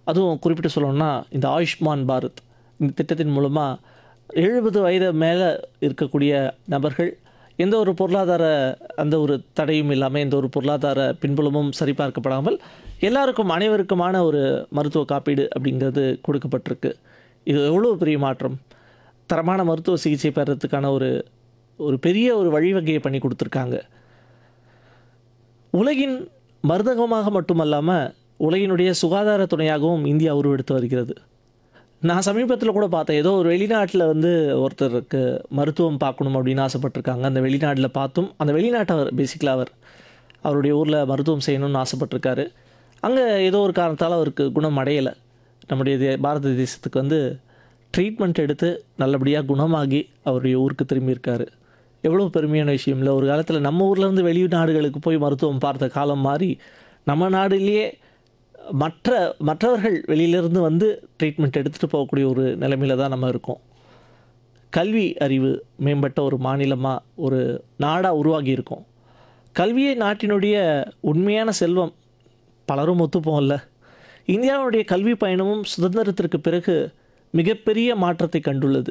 அதுவும் குறிப்பிட்டு சொல்லணும்னா இந்த ஆயுஷ்மான் பாரத் இந்த திட்டத்தின் மூலமாக 70 வயது மேலே இருக்கக்கூடிய நபர்கள் எந்த ஒரு பொருளாதார அந்த ஒரு தடையும் இல்லாமல் எந்த ஒரு பொருளாதார பின்புலமும் சரிபார்க்கப்படாமல் எல்லாருக்கும் அனைவருக்குமான ஒரு மருத்துவ காப்பீடு அப்படிங்கிறது கொடுக்கப்பட்டிருக்கு. இது எவ்வளோ பெரிய மாற்றம்! தரமான மருத்துவ சிகிச்சை பெறத்துக்கான ஒரு ஒரு பெரிய ஒரு வழிவகையை பண்ணி கொடுத்துருக்காங்க. உலகின் மருந்தகமாக மட்டுமல்லாமல் உலகினுடைய சுகாதார துணையாகவும் இந்தியா உருவெடுத்து வருகிறது. நான் சமீபத்தில் கூட பார்த்தேன், ஏதோ ஒரு வெளிநாட்டில் வந்து ஒருத்தருக்கு மருத்துவம் பார்க்கணும் அப்படின்னு ஆசைப்பட்டிருக்காங்க. அந்த வெளிநாட்டில் பார்த்தும் அந்த வெளிநாட்டவர் பேசிக்கலாக அவருடைய ஊரில் மருத்துவம் செய்யணும்னு ஆசைப்பட்டிருக்காரு. அங்கே ஏதோ ஒரு காரணத்தால் அவருக்கு குணம் அடையலை. நம்முடைய பாரத தேசத்துக்கு வந்து ட்ரீட்மெண்ட் எடுத்து நல்லபடியாக குணமாகி அவருடைய ஊருக்கு திரும்பியிருக்காரு. எவ்வளோ பெருமையான விஷயம் இல்லை? ஒரு காலத்தில் நம்ம ஊர்லேருந்து வெளிநாடுகளுக்கு போய் மருத்துவம் பார்த்த காலம் மாறி நம்ம நாடுலேயே மற்றவர்கள் வெளியிலேருந்து வந்து ட்ரீட்மெண்ட் எடுத்துகிட்டு போகக்கூடிய ஒரு நிலைமையில் தான் நம்ம இருக்கோம். கல்வி அறிவு மேம்பட்ட ஒரு மாநிலமாக ஒரு நாடாக உருவாகி இருக்கோம். கல்வியை நாட்டினுடைய உண்மையான செல்வம் பலரும் ஒத்துப்போம்ல. இந்தியாவுடைய கல்வி பயணமும் சுதந்திரத்திற்கு பிறகு மிகப்பெரிய மாற்றத்தை கண்டுள்ளது.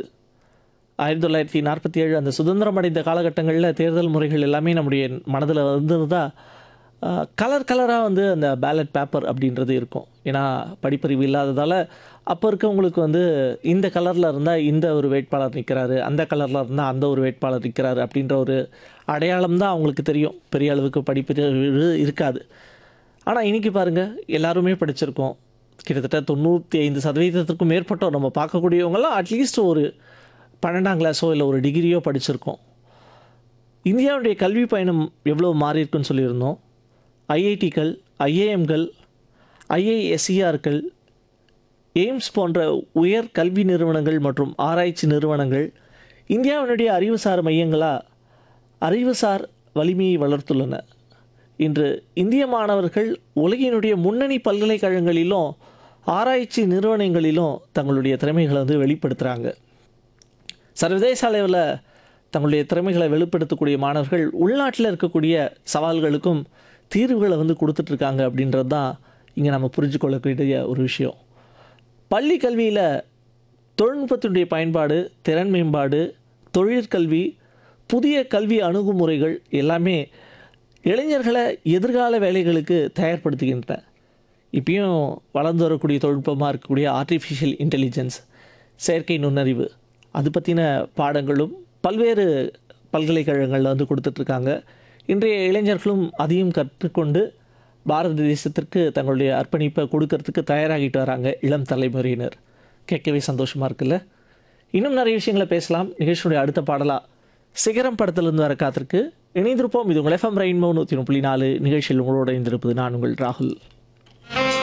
1947 அந்த சுதந்திரம் அடைந்த காலகட்டங்களில் தேர்தல் முறைகள் எல்லாமே நம்முடைய மனதில் வந்திருந்தால் கலராக வந்து அந்த பேலட் பேப்பர் அப்படின்றது இருக்கும். ஏன்னா படிப்பறிவு இல்லாததால் அப்போ இருக்கவங்களுக்கு வந்து இந்த கலரில் இருந்தால் இந்த ஒரு வேட்பாளர் நிற்கிறாரு, அந்த கலரில் இருந்தால் அந்த ஒரு வேட்பாளர் நிற்கிறாரு அப்படின்ற ஒரு அடையாளம் தான் அவங்களுக்கு தெரியும். பெரிய அளவுக்கு படிப்பறிவு இருக்காது. ஆனால் இன்றைக்கி பாருங்கள், எல்லாருமே படிச்சிருக்கோம். கிட்டத்தட்ட 95% மேற்பட்டோர் நம்ம பார்க்கக்கூடியவங்களாம் அட்லீஸ்ட் ஒரு 12ஆம் கிளாஸோ இல்லை ஒரு டிகிரியோ படிச்சிருக்கோம். இந்தியாவுடைய கல்வி பயணம் எவ்வளோ மாறியிருக்குன்னு சொல்லியிருந்தோம். ஐஐடிகள், ஐஏஎம்கள், ஐஐஎஸ்சிஆர்கள், எய்ம்ஸ் போன்ற உயர் கல்வி நிறுவனங்கள் மற்றும் ஆராய்ச்சி நிறுவனங்கள் இந்தியாவினுடைய அறிவுசார் மையங்களாக அறிவுசார் வலிமையை வளர்த்துள்ளன. இன்று இந்திய மாணவர்கள் உலகினுடைய முன்னணி பல்கலைக்கழகங்களிலும் ஆராய்ச்சி நிறுவனங்களிலும் தங்களுடைய திறமைகளை வந்து வெளிப்படுத்துகிறாங்க. சர்வதேச அளவில் தங்களுடைய திறமைகளை வெளிப்படுத்தக்கூடிய மாணவர்கள் உள்நாட்டில் இருக்கக்கூடிய சவால்களுக்கும் தீர்வுகளை வந்து கொடுத்துட்ருக்காங்க அப்படின்றது தான் இங்கே நம்ம புரிஞ்சுக்கொள்ளக்கூடிய ஒரு விஷயம். பள்ளி கல்வியில் தொழில்நுட்பத்தினுடைய பயன்பாடு, திறன் மேம்பாடு, தொழிற்கல்வி, புதிய கல்வி அணுகுமுறைகள் எல்லாமே இளைஞர்களை எதிர்கால வேலைகளுக்கு தயார்படுத்துகின்றன. இப்பயும் வளர்ந்து வரக்கூடிய தொழில்நுட்பமாக இருக்கக்கூடிய ஆர்டிஃபிஷியல் இன்டெலிஜென்ஸ், செயற்கை நுண்ணறிவு, அது பற்றின பாடங்களும் பல்வேறு பல்கலைக்கழகங்களில் வந்து கொடுத்துட்ருக்காங்க. இன்றைய இளைஞர்களும் அதையும் கற்றுக்கொண்டு பாரத தேசத்திற்கு தங்களுடைய அர்ப்பணிப்பை கொடுக்கறதுக்கு தயாராகிட்டு வராங்க இளம் தலைமுறையினர். கேட்கவே சந்தோஷமாக இருக்குல்ல? இன்னும் நிறைய விஷயங்களை பேசலாம். நிகழ்ச்சியுடைய அடுத்த பாடலாக சிகரம் படத்திலிருந்து வர காத்திருக்கு. இணைந்திருப்போம். இது உங்கள் FM ரெயின்போ 103.4 நிகழ்ச்சியில் உங்களோடு இணைந்திருப்பது நான் உங்கள் ராகுல்.